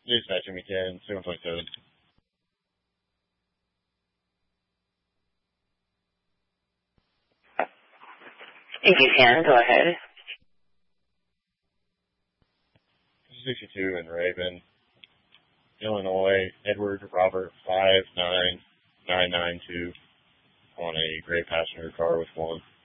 Dispatching me 10, 7.7. If you can, go ahead. 62 in Raven, Illinois, Edward Robert 59992 on a gray passenger car with one.